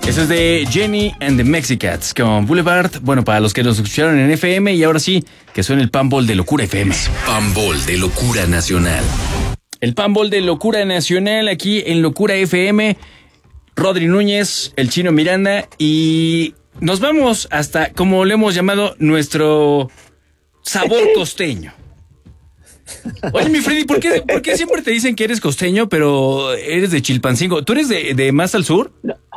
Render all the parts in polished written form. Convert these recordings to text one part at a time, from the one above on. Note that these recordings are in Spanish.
Eso es de Jenny and the Mexicats con Boulevard. Bueno, para los que nos escucharon en FM, y ahora sí, que suena el Panball de Locura FM. Panball de Locura Nacional. El Panball de Locura Nacional aquí en Locura FM. Rodri Núñez, el Chino Miranda, y nos vamos hasta, como le hemos llamado, nuestro sabor costeño. Oye, mi Freddy, ¿por qué siempre te dicen que eres costeño, pero eres de Chilpancingo? ¿Tú eres de más al sur?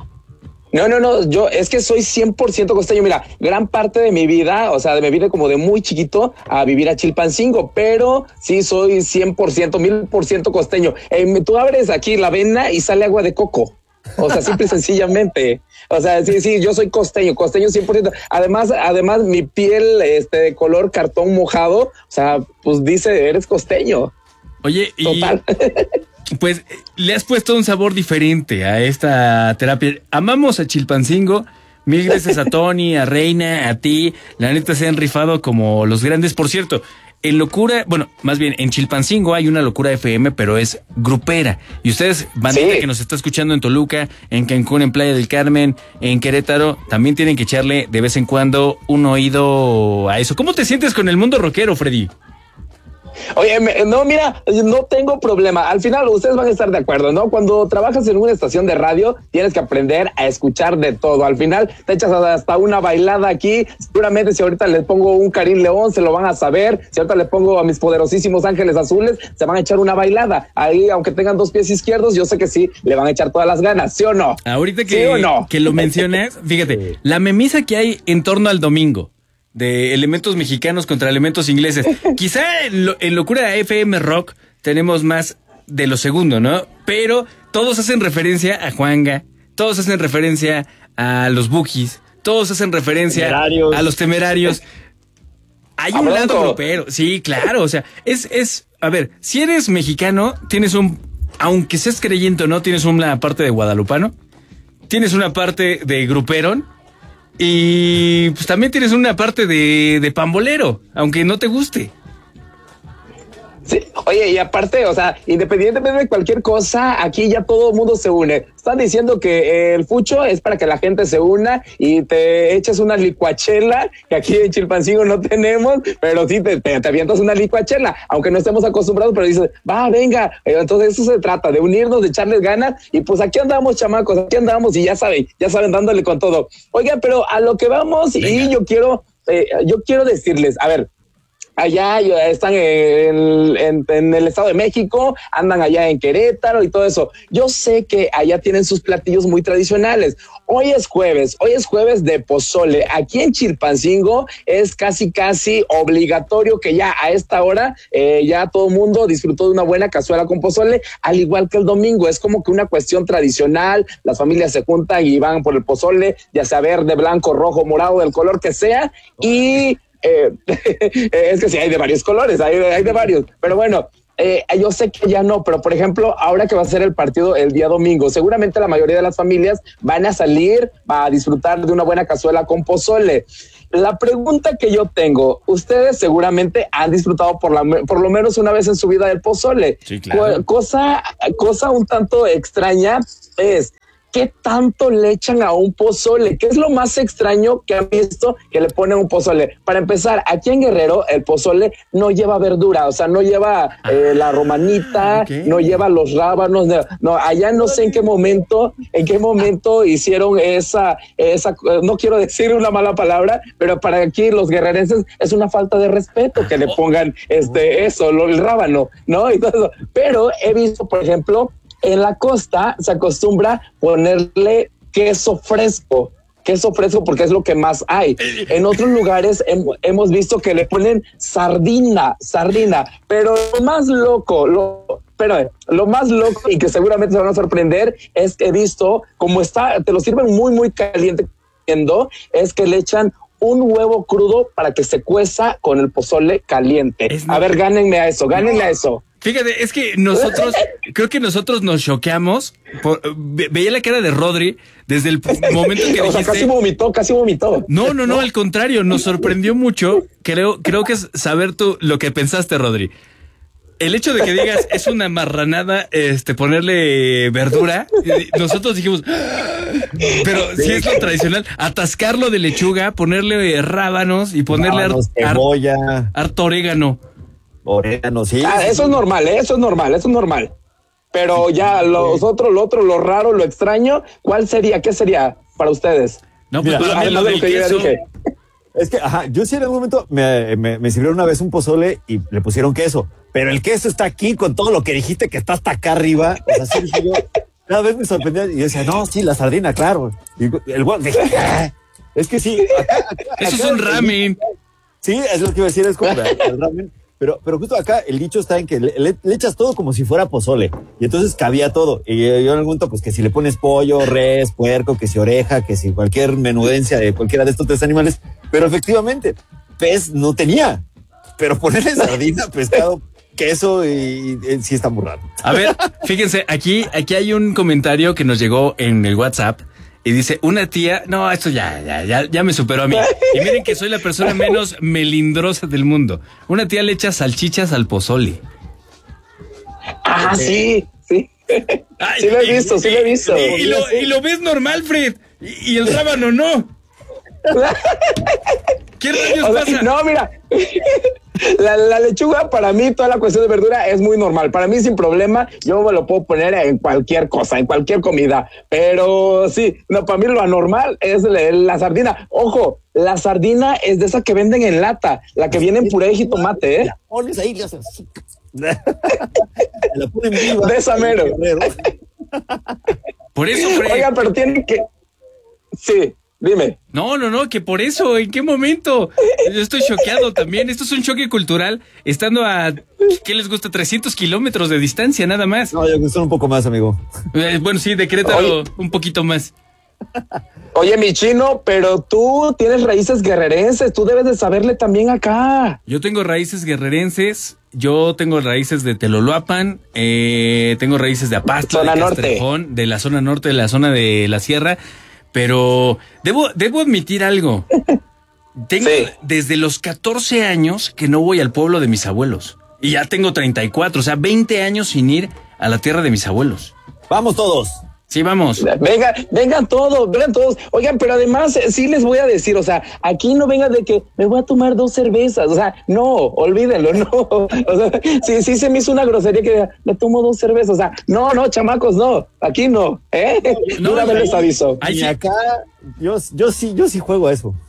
No, yo es que soy 100% costeño. Mira, gran parte de mi vida, o sea, me vine como de muy chiquito a vivir a Chilpancingo, pero sí soy 100%, 1000% costeño. Tú abres aquí la vena y sale agua de coco. O sea, simple y sencillamente. O sea, sí, yo soy costeño 100%. Además, mi piel de color cartón mojado, o sea, pues dice, eres costeño. Oye, total. Pues le has puesto un sabor diferente a esta terapia. Amamos a Chilpancingo. Mil gracias a Tony, a Reina, a ti. La neta se han rifado como los grandes. Por cierto, en Locura, bueno, más bien en Chilpancingo hay una Locura FM, pero es grupera. Y ustedes, bandita que nos está escuchando en Toluca, en Cancún, en Playa del Carmen, en Querétaro, también tienen que echarle de vez en cuando un oído a eso. ¿Cómo te sientes con el mundo rockero, Freddy? Oye, no, mira, no tengo problema. Al final ustedes van a estar de acuerdo, ¿no? Cuando trabajas en una estación de radio, tienes que aprender a escuchar de todo. Al final te echas hasta una bailada aquí. Seguramente si ahorita les pongo un Karim León, se lo van a saber. Si ahorita les pongo a mis poderosísimos Ángeles Azules, se van a echar una bailada. Ahí, aunque tengan dos pies izquierdos, yo sé que sí, le van a echar todas las ganas, ¿sí o no? Ahorita que, ¿sí o no? Que lo mencionas, fíjate, la memisa que hay en torno al domingo, de elementos mexicanos contra elementos ingleses. Quizá en Locura FM Rock tenemos más de lo segundo, ¿no? Pero todos hacen referencia a Juanga, todos hacen referencia a los Bookies, todos hacen referencia a los Temerarios. Hay un lado grupero, sí, claro, o sea, a ver, si eres mexicano, tienes aunque seas creyente o no, tienes una parte de guadalupano, tienes una parte de gruperón, y pues también tienes una parte de pambolero, aunque no te guste. Sí, oye, y aparte, o sea, independientemente de cualquier cosa, aquí ya todo el mundo se une. Están diciendo que el fucho es para que la gente se una y te eches una licuachela, que aquí en Chilpancingo no tenemos, pero sí te avientas una licuachela, aunque no estemos acostumbrados, pero dices, va, venga. Entonces eso se trata, de unirnos, de echarles ganas, y pues aquí andamos, chamacos, aquí andamos, y ya saben, dándole con todo. Oigan, pero a lo que vamos, venga. Y yo quiero decirles, a ver, allá están en el Estado de México, andan allá en Querétaro y todo eso. Yo sé que allá tienen sus platillos muy tradicionales. Hoy es jueves de pozole. Aquí en Chilpancingo es casi obligatorio que ya a esta hora ya todo el mundo disfrutó de una buena cazuela con pozole, al igual que el domingo. Es como que una cuestión tradicional. Las familias se juntan y van por el pozole, ya sea verde, blanco, rojo, morado, del color que sea, y es que sí, hay de varios colores, hay de varios, pero bueno, yo sé que ya no, pero por ejemplo, ahora que va a ser el partido el día domingo, seguramente la mayoría de las familias van a salir a disfrutar de una buena cazuela con pozole. La pregunta que yo tengo, ustedes seguramente han disfrutado por lo menos una vez en su vida del pozole. Sí, claro. Cosa un tanto extraña es, ¿qué tanto le echan a un pozole? ¿Qué es lo más extraño que han visto que le ponen a un pozole? Para empezar, aquí en Guerrero el pozole no lleva verdura, o sea, no lleva la romanita, no lleva los rábanos, no, allá no sé en qué momento hicieron esa, no quiero decir una mala palabra, pero para aquí los guerrerenses es una falta de respeto que le pongan el rábano, ¿no? Y todo eso. Pero he visto, por ejemplo, en la costa se acostumbra ponerle queso fresco porque es lo que más hay. En otros lugares hemos visto que le ponen sardina, pero lo más loco y que seguramente se van a sorprender es que he visto como te lo sirven muy, muy caliente, es que le echan un huevo crudo para que se cueza con el pozole caliente. A ver, gánenme a eso. Fíjate, es que creo que nosotros nos choqueamos. Veía la cara de Rodri desde el momento que dijiste. O sea, casi vomitó. No, al contrario, nos sorprendió mucho. Creo que es saber tú lo que pensaste, Rodri. el hecho de que digas es una marranada ponerle verdura, nosotros dijimos, pero sí es lo tradicional, atascarlo de lechuga, ponerle rábanos y ponerle cebolla, harto orégano. Orégano, sí. Eso es normal, eso es normal. Pero ya lo otro, lo raro, lo extraño, ¿cuál sería? ¿Qué sería para ustedes? No, pues Mira, para mí lo del queso. Es que, yo sí en algún momento me sirvieron una vez un pozole y le pusieron queso, pero el queso está aquí con todo lo que dijiste que está hasta acá arriba. O sea, sí, yo cada vez me sorprendía y yo decía, no, sí, la sardina, claro. Y el dije, es que sí. Eso es un ramen. Sí, es lo que iba a decir, es como el ramen. Pero justo acá el dicho está en que le echas todo como si fuera pozole. Y entonces cabía todo. Y yo en algún momento, pues que si le pones pollo, res, puerco, que si oreja, que si cualquier menudencia de cualquiera de estos 3 animales. Pero efectivamente, pez no tenía. Pero ponerle sardina, pescado, queso y sí está muy raro. A ver, fíjense, aquí hay un comentario que nos llegó en el WhatsApp. Y dice, una tía, no, esto ya me superó a mí. Y miren que soy la persona menos melindrosa del mundo. Una tía le echa salchichas al pozole. Ah, sí. Ay, Sí lo he visto. Y lo ves normal, Fred. Y el rábano no. ¿Qué rayos pasa? No, mira. La lechuga, para mí, toda la cuestión de verdura es muy normal. Para mí, sin problema, yo me lo puedo poner en cualquier cosa, en cualquier comida. Pero sí, no, para mí lo anormal es la sardina. Ojo, la sardina es de esa que venden en lata, la que viene en puré de jitomate, ¿eh? La pones ahí, le haces así. La ponen viva. De esa mero. Por eso, Fred. Oiga, pero tiene que... Sí, dime. No, que por eso, ¿en qué momento? Yo estoy choqueado también. Esto es un choque cultural, estando a, ¿qué les gusta? 300 kilómetros de distancia, nada más. No, ya gustó un poco más, amigo. Bueno, sí, de Querétaro un poquito más. Oye, mi chino, pero tú tienes raíces guerrerenses, tú debes de saberle también acá. Yo tengo raíces guerrerenses, yo tengo raíces de Teloloapan, tengo raíces de Apastla, Zona de norte. Castrejón, de la zona norte, de la zona de la sierra, pero debo admitir algo. Tengo desde los 14 años que no voy al pueblo de mis abuelos. Y ya tengo 34, o sea, 20 años sin ir a la tierra de mis abuelos. Vamos todos. Sí, vamos. Vengan todos. Oigan, pero además sí les voy a decir, o sea, aquí no vengan de que me voy a tomar 2 cervezas, o sea, no, olvídenlo, no. O sea, sí se me hizo una grosería que me tomo 2 cervezas, o sea, no, chamacos, no, aquí no, No, una vez les aviso. Ay, Y sí. acá yo sí juego a eso.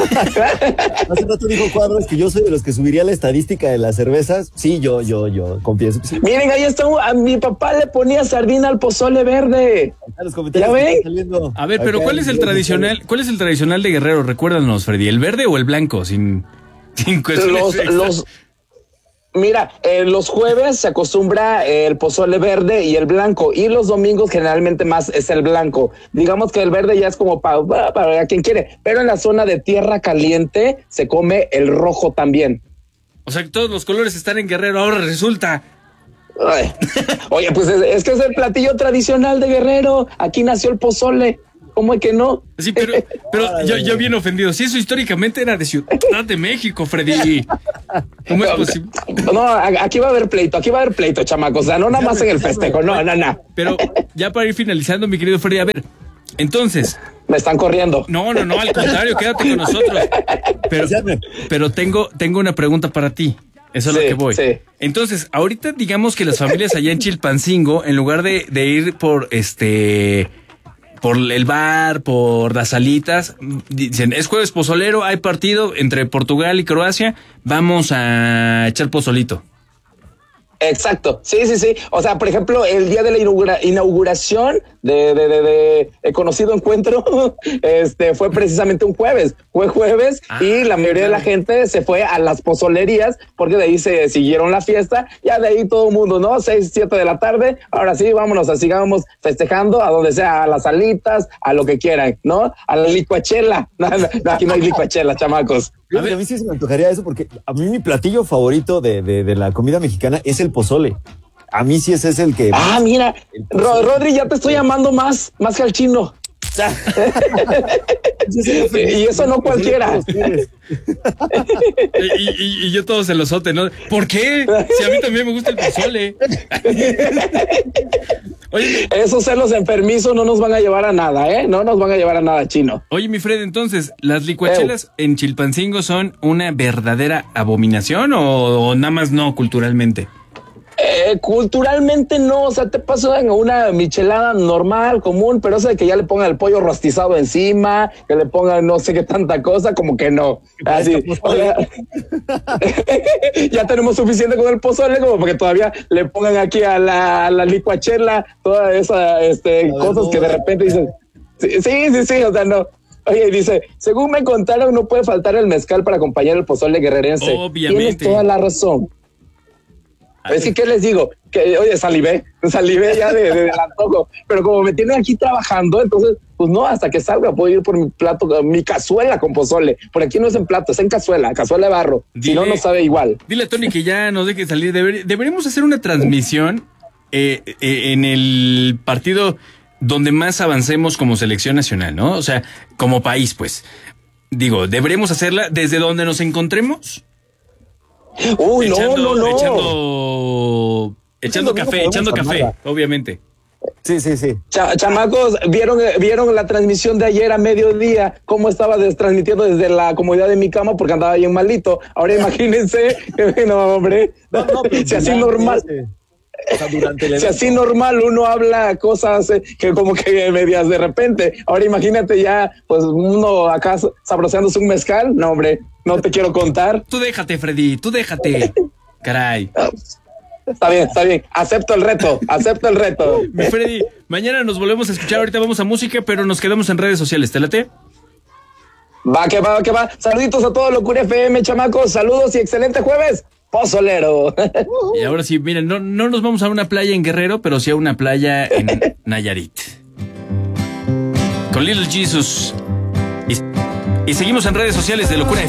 Hace rato dijo Cuadros que yo soy de los que subiría la estadística de las cervezas. Sí, yo confieso. Sí. Miren, ahí está, a mi papá le ponía sardina al pozole verde. Acá los comentarios ¿Ya ven? están saliendo. A ver, pero Acá ¿cuál es el tradicional? ¿Cuál es el tradicional de Guerrero? Recuérdanos, Freddy, ¿el verde o el blanco? Sin cuestiones extras. Mira, los jueves se acostumbra el pozole verde y el blanco, y los domingos generalmente más es el blanco. Digamos que el verde ya es como para quien quiere, pero en la zona de tierra caliente se come el rojo también. O sea, que todos los colores están en Guerrero, ahora resulta. Ay. Oye, pues es que es el platillo tradicional de Guerrero. Aquí nació el pozole. ¿Cómo es que no? Sí, pero yo bien ofendido. Si eso históricamente era de Ciudad de México, Freddy. ¿Cómo es posible? No, aquí va a haber pleito, chamacos. O sea, no nada más en el festejo, no. Pero ya para ir finalizando, mi querido Freddy, a ver, entonces... Me están corriendo. No, al contrario, quédate con nosotros. Pero tengo una pregunta para ti. Eso es lo que voy. Sí. Entonces, ahorita digamos que las familias allá en Chilpancingo, en lugar de ir por el bar, por las salitas, dicen, es jueves pozolero, hay partido entre Portugal y Croacia, vamos a echar pozolito. Exacto, sí. O sea, por ejemplo, el día de la inauguración de el conocido encuentro, fue precisamente un jueves. Fue jueves y la mayoría de la gente se fue a las pozolerías porque de ahí se siguieron la fiesta. Ya de ahí todo el mundo, ¿no? 6, 7 de la tarde. Ahora sí, vámonos, sigamos festejando a donde sea, a las alitas, a lo que quieran, ¿no? A la licuachela. No, aquí no hay licuachela, chamacos. A mí sí se me antojaría eso porque a mí mi platillo favorito de la comida mexicana es el pozole. A mí sí ese es el que... Ah, mira, Rodri, ya te estoy llamando más que al chino. Y eso no cualquiera. Y yo todo celosote, ¿no? ¿Por qué? Si a mí también me gusta el pozole. Oye, esos celos enfermizos no nos van a llevar a nada, ¿eh? No nos van a llevar a nada, Chino. Oye, mi Fred, entonces, ¿las licuachelas en Chilpancingo son una verdadera abominación o nada más no culturalmente? Culturalmente no, o sea, te pasan una michelada normal, común, pero eso de que ya le pongan el pollo rostizado encima, que le pongan no sé qué tanta cosa, como que no. Así, o sea, ya tenemos suficiente con el pozole como porque todavía le pongan aquí a la licuachela todas esas cosas que de repente dicen, sí, o sea, no. Oye, dice, según me contaron, no puede faltar el mezcal para acompañar el pozole guerrerense. Obviamente. Tienes toda la razón. Es que, ¿qué les digo? Que, oye, salivé ya de antojo, pero como me tienen aquí trabajando, entonces, pues no, hasta que salga puedo ir por mi plato, mi cazuela con pozole. Por aquí no es en plato, es en cazuela de barro. Si no, no sabe igual. Dile a Tony que ya nos deje salir. Deberíamos hacer una transmisión en el partido donde más avancemos como selección nacional, ¿no? O sea, como país, pues. Digo, deberíamos hacerla desde donde nos encontremos. Uy, echando café, obviamente. Sí. Chamacos, ¿vieron la transmisión de ayer a mediodía? Cómo estaba transmitiendo desde la comodidad de mi cama porque andaba bien malito. Ahora imagínense, no, hombre, si así normal. O sea, durante el si así normal uno habla cosas que como que medias de repente. Ahora imagínate ya, pues uno acá sabroseándose un mezcal. No, hombre, no te quiero contar. Tú déjate, Freddy, Caray. Está bien. Acepto el reto. Mi Freddy, mañana nos volvemos a escuchar. Ahorita vamos a música, pero nos quedamos en redes sociales. ¿Te late? Va que va. Saluditos a todo Locura FM, chamacos. Saludos y excelente jueves. Pozolero. Y ahora sí, miren, no nos vamos a una playa en Guerrero, pero sí a una playa en Nayarit. Con Little Jesus. Y seguimos en redes sociales de Locura